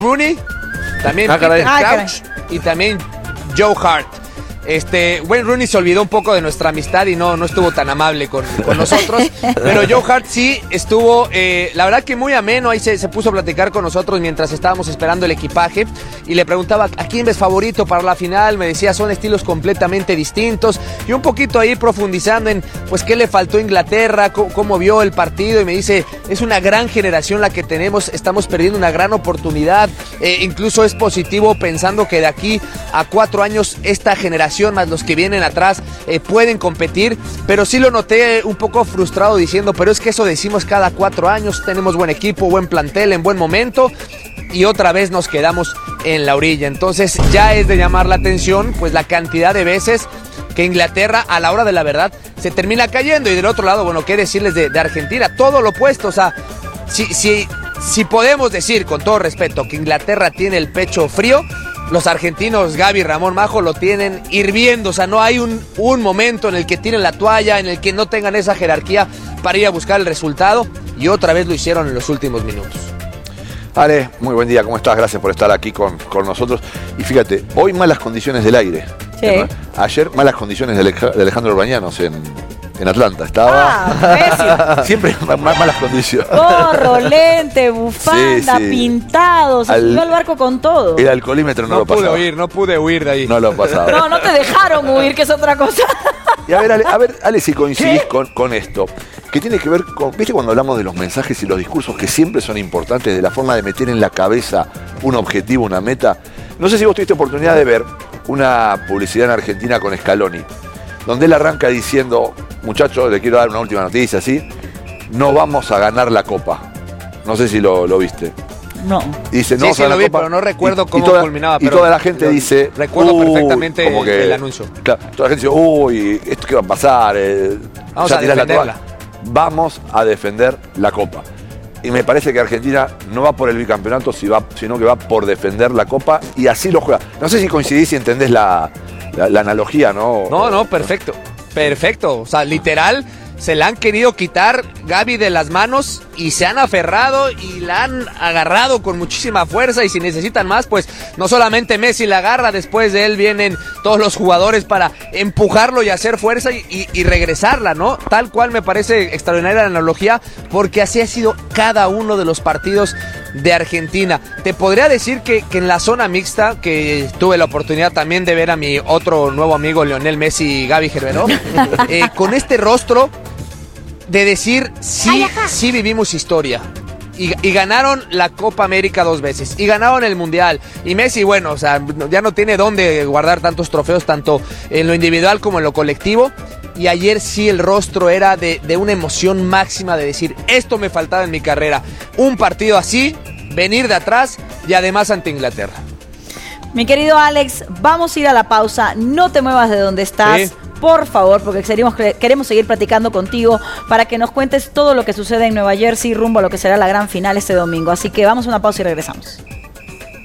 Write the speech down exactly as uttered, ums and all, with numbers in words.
Rooney, también ah, Peter ah, Crouch y también Joe Hart. Este, Wayne Rooney se olvidó un poco de nuestra amistad y no, no estuvo tan amable con, con nosotros, pero Joe Hart sí estuvo, eh, la verdad que muy ameno, ahí se, se puso a platicar con nosotros mientras estábamos esperando el equipaje y le preguntaba a quién ves favorito para la final, me decía son estilos completamente distintos y un poquito ahí profundizando en pues qué le faltó a Inglaterra, cómo, cómo vio el partido y me dice es una gran generación la que tenemos, estamos perdiendo una gran oportunidad, eh, incluso es positivo pensando que de aquí a cuatro años esta generación más los que vienen atrás eh, pueden competir, pero sí lo noté un poco frustrado diciendo, pero es que eso decimos cada cuatro años, tenemos buen equipo, buen plantel, en buen momento y otra vez nos quedamos en la orilla, entonces ya es de llamar la atención pues la cantidad de veces que Inglaterra a la hora de la verdad se termina cayendo y del otro lado, bueno, qué decirles de, de Argentina, todo lo opuesto, o sea, si, si, si podemos decir con todo respeto que Inglaterra tiene el pecho frío, los argentinos, Gaby, Ramón, Majo, lo tienen hirviendo. O sea, no hay un, un momento en el que tiren la toalla, en el que no tengan esa jerarquía para ir a buscar el resultado. Y otra vez lo hicieron en los últimos minutos. Ale, muy buen día, ¿cómo estás? Gracias por estar aquí con, con nosotros. Y fíjate, hoy malas condiciones del aire. Sí. ¿No? Ayer malas condiciones de, Alej de Alejandro Bañanos en, en Atlanta. Estaba ah, siempre ma ma malas condiciones. Gorro, lente, bufanda, sí, sí. pintado. Se subió al barco con todo. El alcoholímetro no, no lo pasaba. No pude huir, no pude huir de ahí. No lo pasaba. No, no te dejaron huir, que es otra cosa. Y a ver, Ale, a ver, Ale si coincidís con, con esto, que tiene que ver con, ¿viste cuando hablamos de los mensajes y los discursos que siempre son importantes, de la forma de meter en la cabeza un objetivo, una meta? No sé si vos tuviste oportunidad de ver una publicidad en Argentina con Scaloni, donde él arranca diciendo, muchachos, le quiero dar una última noticia, ¿sí? No vamos a ganar la Copa. No sé si lo, lo viste. No. Dice, no, sí, sí, lo la vi, Copa, pero no recuerdo y, cómo y toda, culminaba. Y toda la gente dice... Recuerdo perfectamente como que, el anuncio. Claro, toda la gente dice, uy, ¿esto qué va a pasar? Eh, vamos a defenderla. La vamos a defender la Copa. Y me parece que Argentina no va por el bicampeonato, sino que va por defender la Copa y así lo juega. No sé si coincidís y entendés la, la, la analogía, ¿no? No, no, perfecto. Perfecto. O sea, literal, se la han querido quitar Gaby de las manos y se han aferrado y la han agarrado con muchísima fuerza y si necesitan más, pues no solamente Messi la agarra, después de él vienen todos los jugadores para empujarlo y hacer fuerza y, y, y regresarla, ¿no? Tal cual me parece extraordinaria la analogía porque así ha sido cada uno de los partidos de Argentina. Te podría decir que, que en la zona mixta, que tuve la oportunidad también de ver a mi otro nuevo amigo Lionel Messi y Gaby Gerberó, eh, con este rostro de decir, sí, sí vivimos historia. Y, y ganaron la Copa América dos veces. Y ganaron el Mundial. Y Messi, bueno, o sea, ya no tiene dónde guardar tantos trofeos, tanto en lo individual como en lo colectivo. Y ayer sí el rostro era de, de una emoción máxima de decir, esto me faltaba en mi carrera. Un partido así, venir de atrás y además ante Inglaterra. Mi querido Alex, vamos a ir a la pausa. No te muevas de donde estás. Sí. Por favor, porque queremos, queremos seguir platicando contigo para que nos cuentes todo lo que sucede en Nueva Jersey rumbo a lo que será la gran final este domingo. Así que vamos a una pausa y regresamos.